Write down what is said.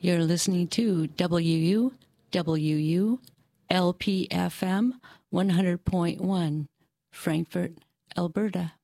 You're listening to WU LPFM 100.1, Frankfurt, Alberta.